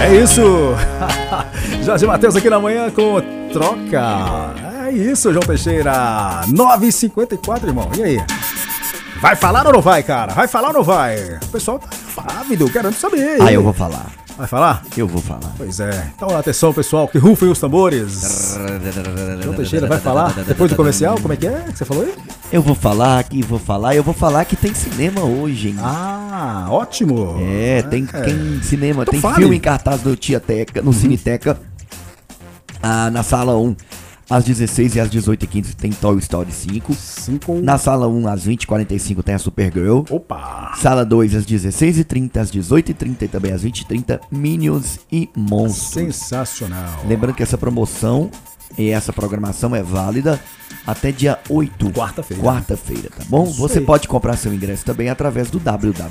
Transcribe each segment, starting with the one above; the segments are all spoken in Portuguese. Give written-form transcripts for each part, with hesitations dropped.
É isso! Jorge Matheus aqui na manhã com Troca. É isso, João Teixeira. 9h54, irmão. E aí? Vai falar ou não vai, cara? Vai falar ou não vai? O pessoal tá ávido, querendo saber. Ah, eu vou falar. Vai falar? Eu vou falar. Pois é. Então, atenção, pessoal, que rufem os tambores. João Teixeira vai falar depois do comercial? Como é que você falou aí? Eu vou falar que tem cinema hoje, hein? Ah, ótimo. Tem cinema, Então tem fale. filme em cartaz no Tiateca, no Cineteca. Na sala 1, às 16 e às 18h15 tem Toy Story 5. Na sala 1, às 20h45 tem a Supergirl. Opa! Sala 2, às 16h30, às 18h30 e também às 20h30, Minions e Monstros. Sensacional. Lembrando que essa promoção e essa programação é válida até dia 8. Quarta-feira, tá bom? Isso Você aí. pode comprar seu ingresso também através do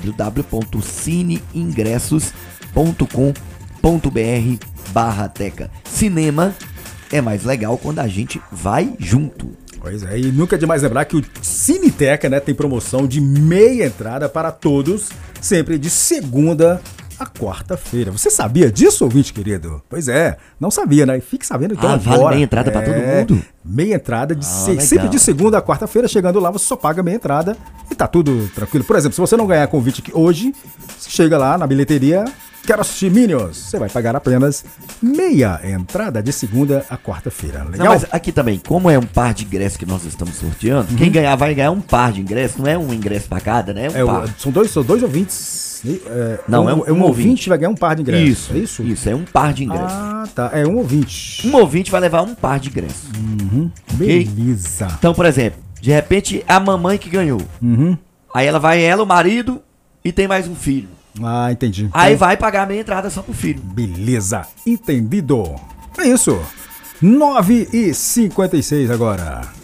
www.cineingressos.com.br/teca. Cinema é mais legal quando a gente vai junto. Pois é, e nunca é demais lembrar que o Cineteca, né, tem promoção de meia entrada para todos, sempre de segunda a quarta-feira. Você sabia disso, ouvinte querido? Pois é, não sabia, né? Fique sabendo então agora. Vale meia entrada para todo mundo? Meia entrada, Legal. sempre de segunda a quarta-feira, chegando lá você só paga meia entrada e tá tudo tranquilo. Por exemplo, se você não ganhar convite aqui hoje, você chega lá na bilheteria, quero assistir Minions, você vai pagar apenas meia entrada de segunda a quarta-feira. Legal? Não, mas aqui também, como é um par de ingressos que nós estamos sorteando, quem ganhar vai ganhar um par de ingressos, não é um ingresso pra cada, né? Par. São dois ouvintes. Não, é um ouvinte vai ganhar um par de ingressos. Isso, É isso? Isso, é um par de ingressos. Ah, tá. É um ouvinte. Um ouvinte vai levar um par de ingressos. Ok? Beleza. Então, por exemplo, de repente a mamãe que ganhou. Aí ela, o marido e tem mais um filho. Ah, entendi. Aí vai pagar a meia entrada só pro filho. Beleza. Entendido. É isso. 9h56 agora.